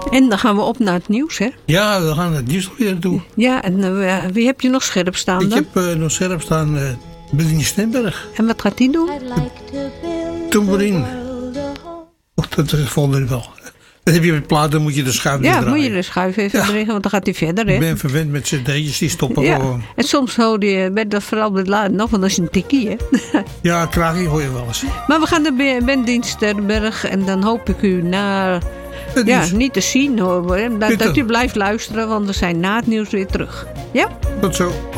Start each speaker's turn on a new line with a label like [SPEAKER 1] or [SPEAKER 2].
[SPEAKER 1] En dan gaan we op naar het nieuws, hè?
[SPEAKER 2] Ja, we gaan het nieuws weer toe.
[SPEAKER 1] Ja, en wie heb je nog scherp staan dan?
[SPEAKER 2] Ik heb nog scherp staan Beline Stemberg.
[SPEAKER 1] En wat gaat die doen?
[SPEAKER 2] Tambourine. Dat vond ik wel. Dan heb je met platen, moet je de schuif draaien.
[SPEAKER 1] Ja, moet je de schuif even draaien, want dan gaat hij verder, hè?
[SPEAKER 2] Ik ben verwend met cd'tjes, die stoppen gewoon.
[SPEAKER 1] En soms hoor je, dat vooral met laden nog, want dat is een tikkie, hè?
[SPEAKER 2] Ja, kraakje hoor je wel eens.
[SPEAKER 1] Maar we gaan naar Ben Stenberg en dan hoop ik u niet te zien, hoor. Dat u blijft luisteren, want we zijn na het nieuws weer terug. Ja?
[SPEAKER 2] Tot zo.